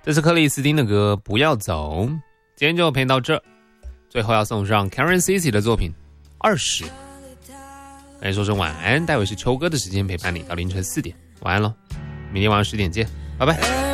这是克里斯汀的歌《不要走》。今天就陪你到这，最后要送上 Karen Cici 的作品20。跟你说声晚安，待会是秋哥的时间陪伴你到凌晨4点，晚安咯，明天晚上10点见，拜拜。